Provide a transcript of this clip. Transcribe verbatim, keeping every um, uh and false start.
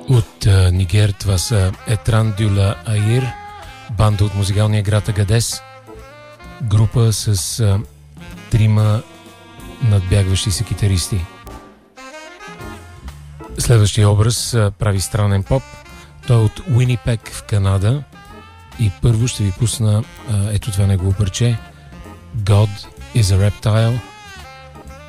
От а, Нигер това са Етран Дюла Аир, банда от музикалния град Агадес, група с а, трима надбягващи се китаристи. Следващия образ а, прави странен поп. Той е от Уинипек в Канада и първо ще ви пусна а, ето това негово парче God is a Reptile.